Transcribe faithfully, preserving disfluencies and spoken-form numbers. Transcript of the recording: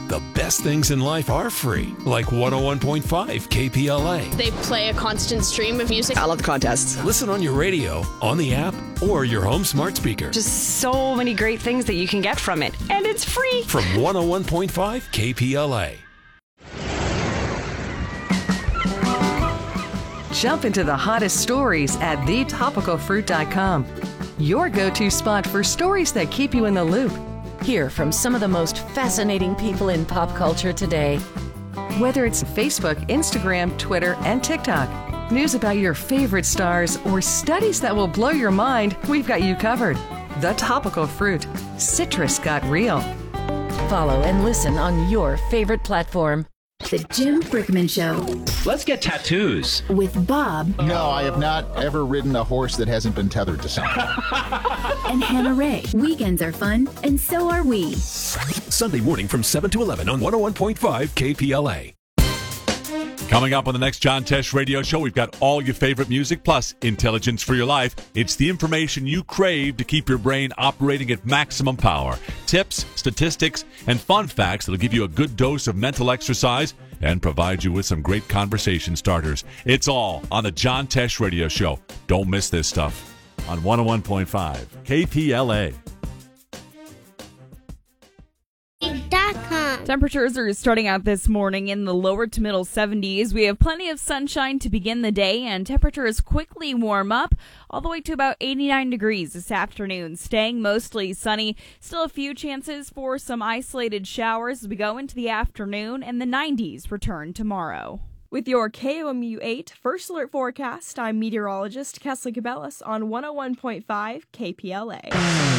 The best things in life are free, like one oh one point five K P L A. They play a constant stream of music. I love the contests. Listen on your radio, on the app, or your home smart speaker. Just so many great things that you can get from it. And it's free. From one oh one point five K P L A. Jump into the hottest stories at the topical fruit dot com. Your go-to spot for stories that keep you in the loop. Hear from some of the most fascinating people in pop culture today. Whether it's Facebook, Instagram, Twitter, and TikTok, news about your favorite stars, or studies that will blow your mind, we've got you covered. The Topical Fruit. Citrus got real. Follow and listen on your favorite platform. The Jim Brickman Show. Let's get tattoos. With Bob. No, I have not ever ridden a horse that hasn't been tethered to something. And Hannah Ray. Weekends are fun, and so are we. Sunday morning from seven to eleven on one oh one point five K P L A. Coming up on the next John Tesh Radio Show, we've got all your favorite music plus intelligence for your life. It's the information you crave to keep your brain operating at maximum power. Tips, statistics, and fun facts that'll give you a good dose of mental exercise and provide you with some great conversation starters. It's all on the John Tesh Radio Show. Don't miss this stuff on one oh one point five K P L A. Temperatures are starting out this morning in the lower to middle seventies. We have plenty of sunshine to begin the day, and temperatures quickly warm up all the way to about eighty-nine degrees this afternoon, staying mostly sunny. Still a few chances for some isolated showers as we go into the afternoon, and the nineties return tomorrow. With your K O M U eight First Alert Forecast, I'm meteorologist Kesley Cabellas on one oh one point five K P L A.